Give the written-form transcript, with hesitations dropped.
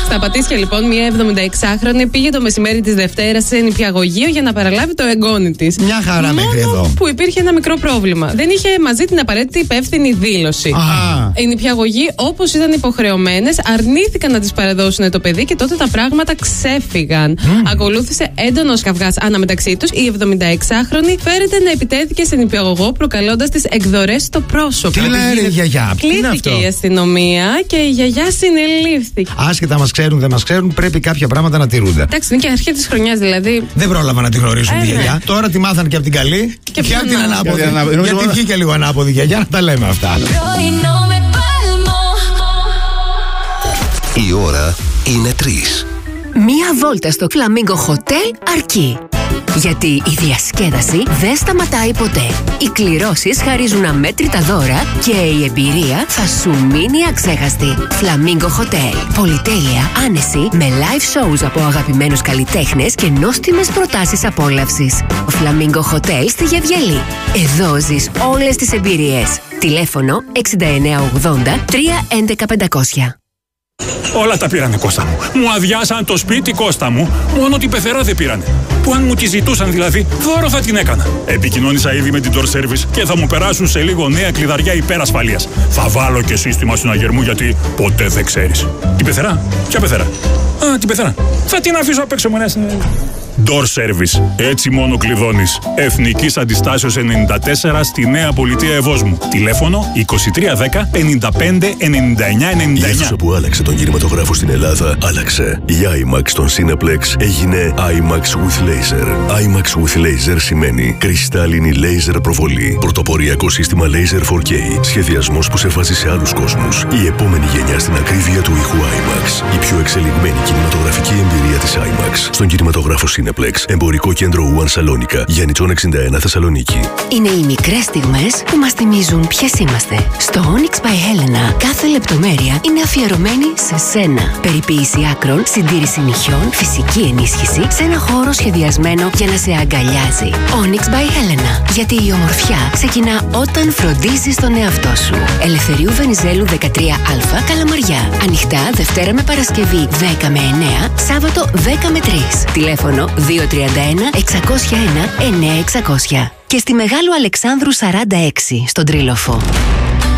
Στα Πατήσια, λοιπόν, μια 76χρονη πήγε το μεσημέρι της Δευτέρας σε νηπιαγωγείο για να παραλάβει το εγγόνι της. Μια χαρά μέχρι εδώ. Που υπήρχε ένα μικρό πρόβλημα. Δεν είχε μαζί την απαραίτητη υπεύθυνη δήλωση. Οι νηπιαγωγοί, όπως ήταν υποχρεωμένες, αρνήθηκαν να τις παραδώσουν το παιδί και τότε τα πράγματα ξέφυγαν. Ακολούθησε έντονος καυγάς αναμεταξύ τους. Η 76χρονη φέρεται να επιτέθηκε σε νηπιαγωγό, προκαλώντας τις εκδορές στο πρόσωπο. Τι λέει η γιαγιά? Κλήθηκε η αστυνομία και η γιαγιά συνελήφθηκε. Άσχετα μας ξέρουν, δεν μας ξέρουν, πρέπει κάποια πράγματα να τηρούνται. Εντάξει, είναι και αρχή της χρονιάς, δηλαδή. Δεν πρόλαβα να τη γνωρίσουν τη γιαγιά. Τώρα τη μάθαν και από την καλή. Και πια την ανάποδη. Γιατί βγήκε λίγο ανάποδη γιαγιά, να τα λέμε αυτά. Η ώρα είναι 3. Μία βόλτα στο Flamingo Hotel αρκεί. Γιατί η διασκέδαση δεν σταματάει ποτέ. Οι κληρώσεις χαρίζουν αμέτρητα δώρα και η εμπειρία θα σου μείνει αξέχαστη. Flamingo Hotel. Πολυτέλεια, άνεση, με live shows από αγαπημένους καλλιτέχνες και νόστιμες προτάσεις απόλαυσης. Flamingo Hotel στη Γεβγελή. Εδώ ζεις όλες τις εμπειρίες. Τηλέφωνο 6980 311 500. Όλα τα πήρανε, Κώστα μου. Μου αδειάσαν το σπίτι, Κώστα μου. Μόνο την πεθερά δεν πήρανε. Που αν μου τη ζητούσαν δηλαδή, δώρο θα την έκανα. Επικοινώνησα ήδη με την Door Service και θα μου περάσουν σε λίγο νέα κλειδαριά υπερασφαλείας. Θα βάλω και σύστημα συναγερμού γιατί ποτέ δεν ξέρεις. Την πεθερά? Ποια πεθερά? Α, την πεθερά. Θα την αφήσω απ' έξω, Door Service. Έτσι μόνο κλειδώνεις. Εθνικής Αντιστάσεως 94 στη Νέα Πολιτεία Ευόσμου. Τηλέφωνο 2310 55 99 99. Η αίθουσα που άλλαξε τον κινηματογράφο στην Ελλάδα άλλαξε. Η IMAX στον Cineplex έγινε IMAX with Laser. IMAX with Laser σημαίνει κρυστάλλινη laser προβολή. Πρωτοποριακό σύστημα Laser 4K. Σχεδιασμός που σε βάζει σε άλλους κόσμους. Η επόμενη γενιά στην ακρίβεια του ήχου IMAX. Η πιο εξελιγμένη κινηματογραφική εμπειρία της IMAX στον κινηματογράφο Cineplex. Εμπορικό κέντρο One Σαλόνικα, Γιαννητσών 61 Θεσσαλονίκη. Είναι οι μικρές στιγμές που μας θυμίζουν ποιες είμαστε. Στο Onyx by Helena κάθε λεπτομέρεια είναι αφιερωμένη σε σένα. Περιποίηση άκρων, συντήρηση νυχιών, φυσική ενίσχυση σε ένα χώρο σχεδιασμένο για να σε αγκαλιάζει. Onyx by Helena. Γιατί η ομορφιά ξεκινά όταν φροντίζεις τον εαυτό σου. Ελευθερίου Βενιζέλου 13α, Καλαμαριά. Ανοιχτά Δευτέρα με Παρασκευή 10 με 9, Σάββατο 10 με 3. Τηλέφωνο 231 601 9600. Και στη Μεγάλου Αλεξάνδρου 46 στον Τρίλοφο.